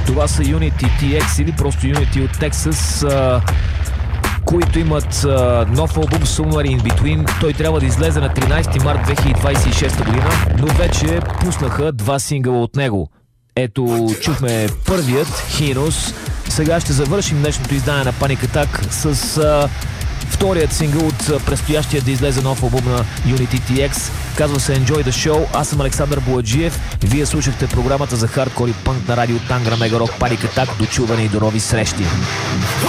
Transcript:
Това са Unity TX или просто Unity от Texas, които имат нов албум Somewhere in Between. Той трябва да излезе на 13 март 2026 година, но вече пуснаха 2 сингъла от него. Ето, чухме първият, Heroes. Сега ще завършим днешното издание на Panic Attack с вторият сингъл от предстоящия да излезе нов албум на Unity TX. Казва се Enjoy the Show. Аз съм Александър Бояджиев. Вие слушахте програмата за хардкор и пънк на радио Тангра Мега Рок Panic Attack. До чуване и до нови срещи.